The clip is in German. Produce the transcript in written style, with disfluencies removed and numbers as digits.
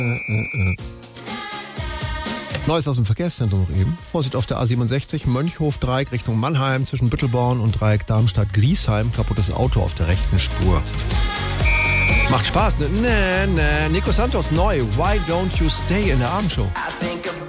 Neues aus dem Verkehrszentrum noch eben. Vorsicht auf der A67, Mönchhof-Dreieck Richtung Mannheim zwischen Büttelborn und Dreieck Darmstadt-Griesheim. Kaputtes Auto auf der rechten Spur. Macht Spaß, ne? Nee. Nico Santos neu. Why don't you stay in der Abendshow?